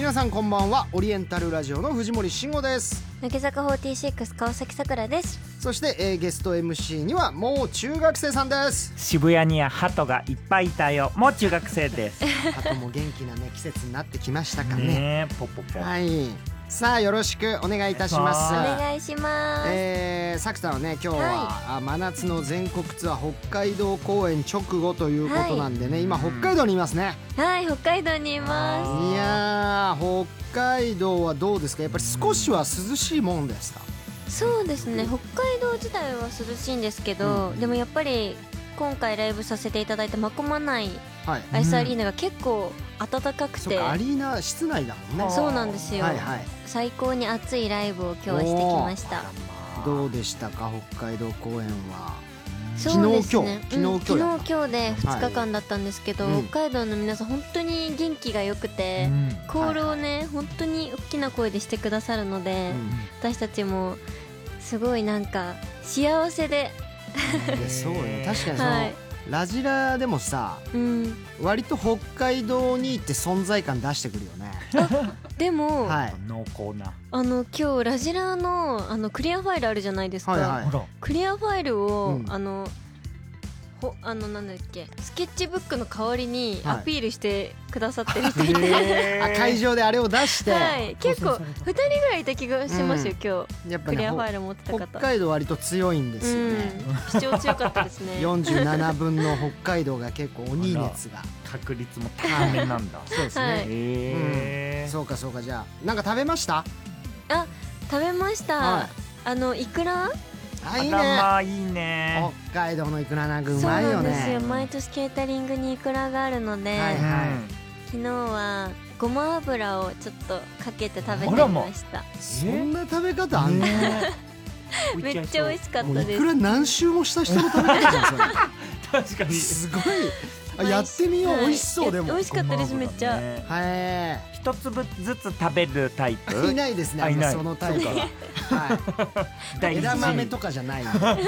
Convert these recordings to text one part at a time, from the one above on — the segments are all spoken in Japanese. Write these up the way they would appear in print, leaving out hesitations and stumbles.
皆さんこんばんは。オリエンタルラジオの藤森慎吾です。 乃木坂46川崎さくらです。 そして、ゲスト MC にはもう中学生さんです。 渋谷には鳩がいっぱいいたよ、もう中学生です鳩も元気なね季節になってきましたかね。 ねえポポポ。 はい、さあよろしくお願いいたします。 お願いします。 さくさんはね今日は、真夏の全国ツアー北海道公演直後ということなんでね、今北海道にいますね。 はい、北海道にいます。 いやー、北海道はどうですか？やっぱり少しは涼しいもんですか？ そうですね、北海道自体は涼しいんですけど、でもやっぱり今回ライブさせていただいたまこまないアイスアリーナが結構暖かくて、 そうか、アリーナ室内だもんね。 そうなんですよ、 はいはい、 最高に暑いライブを今日はしてきました。 どうでしたか北海道公演は？ そうですね、 昨日今日で2日間だったんですけど、北海道の皆さん本当に元気が良くて、コールをね、本当に大きな声でしてくださるので、私たちもすごいなんか幸せでそうね、確かにその、ラジラでもさ、割と北海道に行って存在感出してくるよね。 でも、 濃厚な今日ラジラのクリアファイルあるじゃないですか、クリアファイルを、なんだっけ、スケッチブックの代わりにアピールしてくださってる人いて、 会場であれを出して、 結構2人ぐらいいた気がしますよ、今日。やっぱクリアファイル持ってた方、 北海道割と強いんですよね。 主張強かったですね。 47分の北海道が結構鬼熱が確率も高めなんだ。 そうですね、そうかそうか。じゃあなんか食べました？ あ、食べました。イクラ、 いいね、 いいね。 北海道のイクラなんかうまいよね。 そうなんですよ、毎年ケータリングにイクラがあるので、昨日はごま油をちょっとかけて食べてみました。 そんな食べ方あんの？ めっちゃ美味しかったです。 イクラ何周もした人の食べ方じゃんそれ。 確かにすごい。やってみよう。美味しそう。でも美味しかったです、めっちゃ。 一粒ずつ食べるタイプ？ いないですね、そのタイプは。枝豆とかじゃない。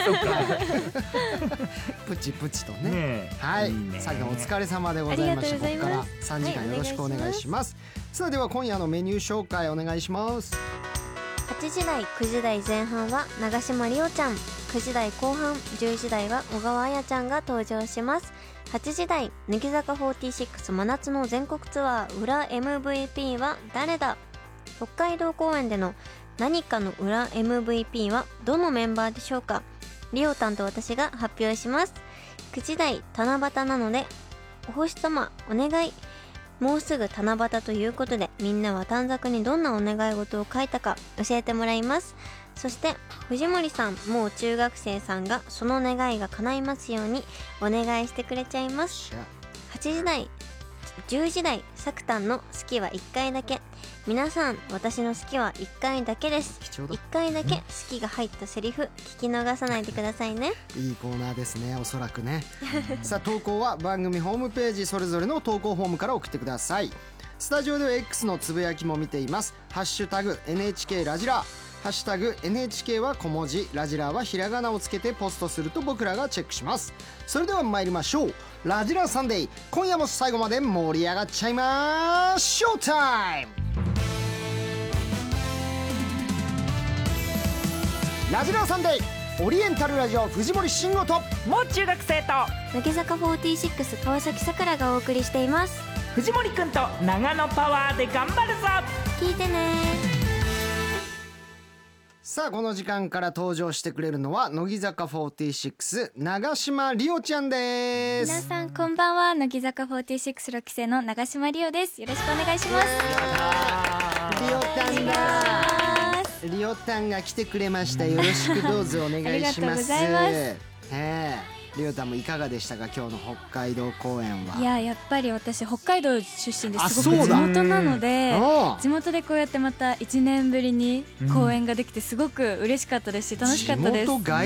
プチプチとね。はい、最後お疲れ様でございました。ここから3時間よろしくお願いします。さあでは今夜のメニュー紹介お願いします。 8時台9時台前半は長島りおちゃん、9時台後半10時台は小川彩ちゃんが登場します。8時台乃木坂46真夏の全国ツアー裏 MVP は誰だ。北海道公演での何かの裏 MVP はどのメンバーでしょうか。りおたんと私が発表します。9時台七夕なのでお星様お願い。もうすぐ七夕ということで、みんなは短冊にどんなお願い事を書いたか教えてもらいます。そして藤森さん、もう中学生さんがその願いが叶いますようにお願いしてくれちゃいます。8時台10時台さくたんの好きは1回だけ。皆さん、私の好きは1回だけです。1回だけ好きが入ったセリフ聞き逃さないでくださいね。 いいコーナーですね、おそらくね。さあ投稿は番組ホームページそれぞれの投稿フォームから送ってください。スタジオでは X のつぶやきも見ています。ハッシュタグ NHK ラジラ、ハッシュタグ NHK は小文字、ラジラはひらがなをつけてポストすると僕らがチェックします。それでは参りましょう。ラジラサンデー、今夜も最後まで盛り上がっちゃいまーす。ショータイム。ラジラサンデー、オリエンタルラジオ藤森慎吾ともう中学生と乃木坂46川崎さくらがお送りしています。 藤森くんと長野パワーで頑張るぞ。 聞いてね。 さあこの時間から登場してくれるのは乃木坂46長島りおちゃんです。 皆さんこんばんは。乃木坂46 6期生の長島りおです。よろしくお願いします。 りおたんだ。りおたんが来てくれました。よろしくどうぞお願いします。 ありがとうございます。 りおたんもいかがでしたか、今日の北海道公演は。 いや、やっぱり私北海道出身ですごく地元なので、地元でこうやってまた1年ぶりに公演ができてすごく嬉しかったですし楽しかったです。